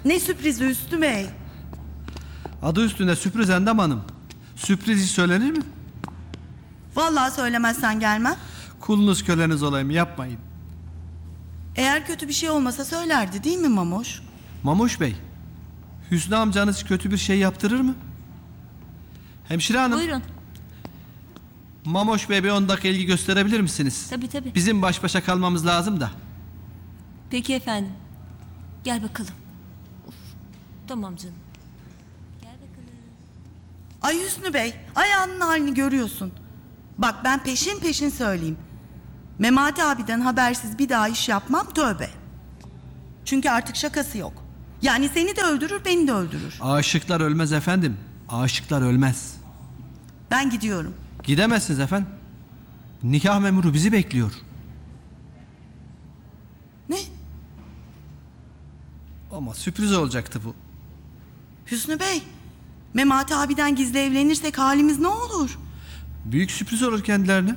Ne sürprizi Hüsnü Bey? Adı üstünde sürpriz Endam Hanım. Sürprizi söylenir mi? Vallahi söylemezsen gelmem. Kulunuz köleniz olayım, yapmayın. Eğer kötü bir şey olmasa söylerdi değil mi Mamoş? Mamuş Bey, Hüsnü amcanız kötü bir şey yaptırır mı? Hemşire hanım. Buyurun. Mamoş Bey bir 10 dakika ilgi gösterebilir misiniz? Tabii. Bizim baş başa kalmamız lazım da. Peki efendim. Gel bakalım. Uf, tamam canım. Gel bakalım. Ay Hüsnü Bey, ayağının halini görüyorsun. Bak ben peşin söyleyeyim. Memati abiden habersiz bir daha iş yapmam, tövbe. Çünkü artık şakası yok. Yani seni de öldürür, beni de öldürür. Aşıklar ölmez efendim. Aşıklar ölmez. Ben gidiyorum. Gidemezsiniz efendim. Nikah memuru bizi bekliyor. Ne? Ama sürpriz olacaktı bu. Hüsnü Bey, Memati abiden gizli evlenirsek halimiz ne olur? Büyük sürpriz olur kendilerine.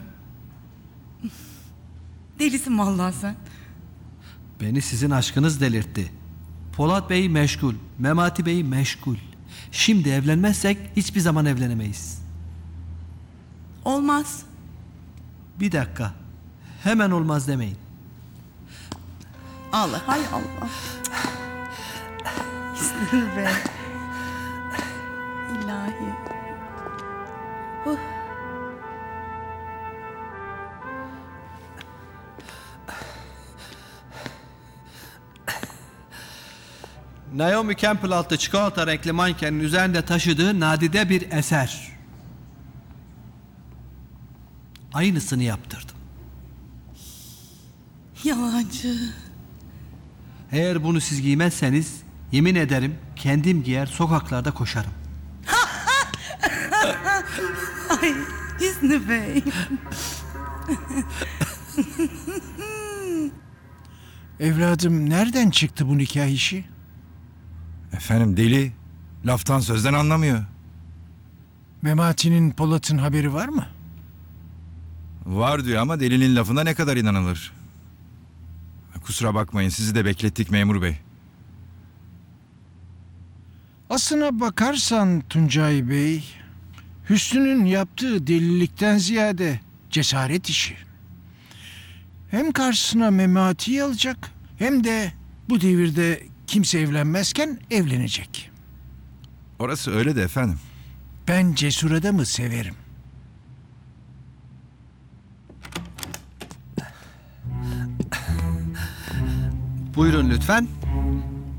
Delisin vallahi sen. Beni sizin aşkınız delirtti. Polat Bey meşgul, Memati Bey meşgul. Şimdi evlenmezsek hiçbir zaman evlenemeyiz. Olmaz. Bir dakika. Hemen olmaz demeyin. Allah, hay Allah. Hüsnü Bey. İlahi. Naomi Campbell adlı çikolata renkli mankenin üzerinde taşıdığı nadide bir eser. Aynısını yaptırdım. Yalancı. Eğer bunu siz giymezseniz yemin ederim kendim giyer sokaklarda koşarım. Ay Hüsnü Bey. Evladım nereden çıktı bu nikah işi? Efendim deli. Laftan sözden anlamıyor. Memati'nin Polat'ın haberi var mı? Var diyor ama delinin lafına ne kadar inanılır? Kusura bakmayın sizi de beklettik memur bey. Aslına bakarsan Tuncay Bey, Hüsnü'nün yaptığı delilikten ziyade cesaret işi. Hem karşısına Memati'yi alacak hem de bu devirde kimse evlenmezken evlenecek. Orası öyle de efendim. Ben cesur adamı severim. Buyurun lütfen.